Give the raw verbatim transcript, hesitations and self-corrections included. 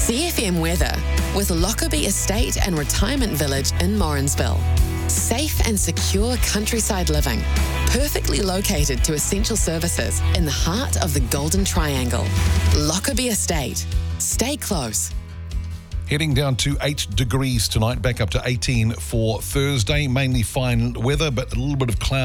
C F M weather with Lockerbie Estate and Retirement Village in Morrinsville. Safe and secure countryside living, perfectly located to essential services in the heart of the Golden Triangle. Lockerbie Estate. Stay close. Heading down to eight degrees tonight, back up to eighteen for Thursday. Mainly fine weather, but a little bit of cloud.